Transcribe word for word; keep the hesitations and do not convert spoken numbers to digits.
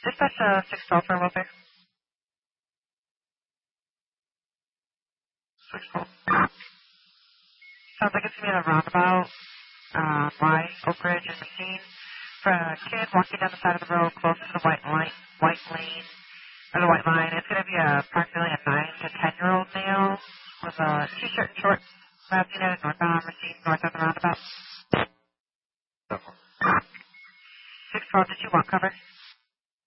Dispatch uh, six twelve for welfare. six twelve. Sounds like it's going to be at a roundabout. Uh, Y, Oak Ridge, and Racine. For a kid walking down the side of the road close to the white line, white lane, or the white line. It's going to be a, approximately a nine to ten year old male with a t-shirt and shorts. Last unit, northbound, Racine, north of the roundabout. six twelve, did you want cover?